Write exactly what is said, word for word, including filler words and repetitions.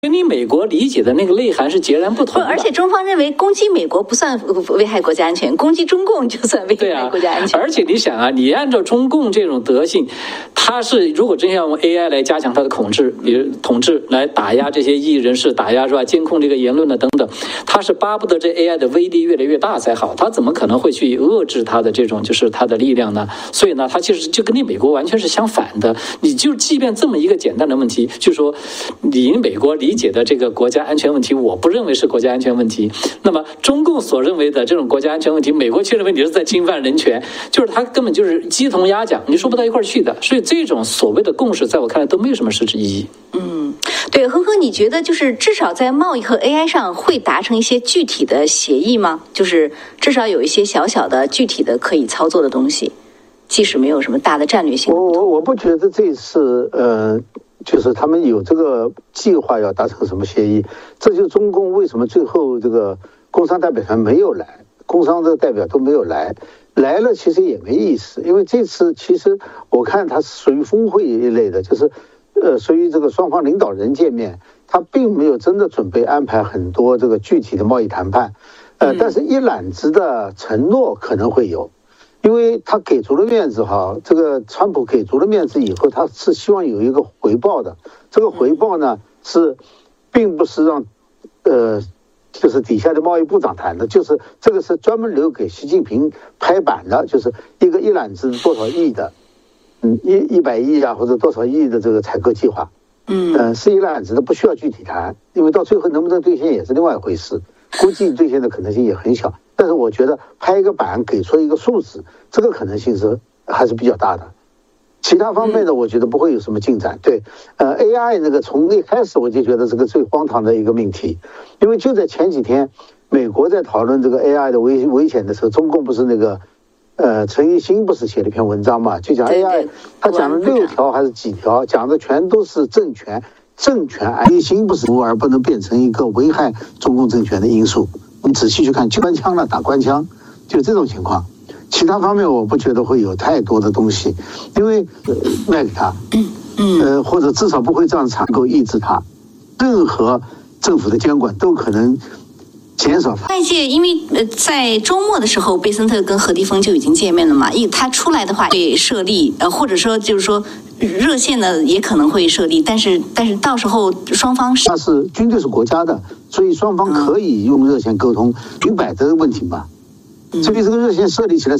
跟你美国理解的那个内涵是截然不同的。 而且中方认为攻击美国不算危害国家安全，攻击中共就算危害国家安全。 啊、而且你想啊，你按照中共这种德性，他是如果真要用 A I 来加强他的统治，比如统治来打压这些异议人士，打压是吧？监控这个言论呢等等，他是巴不得这 A I 的威力越来越大才好，他怎么可能会去遏制他的这种就是他的力量呢？所以呢，他其实就跟你美国完全是相反的。你就即便这么一个简单的问题，就说你美国理解的这个国家安全问题，我不认为是国家安全问题。那么中共所认为的这种国家安全问题，美国却认为你是在侵犯人权，就是他根本就是鸡同鸭讲，你说不到一块儿去的。所以这种所谓的共识，在我看来都没有什么实质意义。 嗯，对，呵呵，你觉得就是至少在贸易和 A I 上会达成一些具体的协议吗？就是至少有一些小小的具体的可以操作的东西，即使没有什么大的战略性。 我我我不觉得这次呃。就是他们有这个计划要达成什么协议，这就是中共为什么最后这个工商代表团没有来，工商的代表都没有来，来了其实也没意思，因为这次其实我看它是属于峰会一类的，就是呃属于这个双方领导人见面，他并没有真的准备安排很多这个具体的贸易谈判，呃，但是一揽子的承诺可能会有。因为他给足了面子哈，这个川普给足了面子以后，他是希望有一个回报的。这个回报呢是，并不是让，呃，就是底下的贸易部长谈的，就是这个是专门留给习近平拍板的，就是一个一揽子多少亿的，嗯，一一百亿啊或者多少亿的这个采购计划，嗯，呃，是一揽子的，不需要具体谈，因为到最后能不能兑现也是另外一回事，估计兑现的可能性也很小。但是我觉得拍一个板给出一个数字，这个可能性是还是比较大的。其他方面呢，我觉得不会有什么进展。对，呃 ，A I 那个从一开始我就觉得这个最荒唐的一个命题，因为就在前几天，美国在讨论这个 A I 的危危险的时候，中共不是那个呃陈奕迅不是写了一篇文章嘛，就讲 A I， 他讲了六条还是几条，讲的全都是政权，政权陈奕迅不是而不能变成一个危害中共政权的因素。你仔细去看，就官腔了，打官腔，就这种情况。其他方面我不觉得会有太多的东西，因为、呃、卖给他，呃，或者至少不会这样残够抑制他。任何政府的监管都可能减少它。 外界因为呃在周末的时候，贝森特跟何立峰就已经见面了嘛，因为他出来的话会设立，呃，或者说就是说热线呢也可能会设立，但是但是到时候双方是， 他是军队是国家的，所以双方可以用热线沟通，明摆这个问题嘛。至于这个热线设立起来。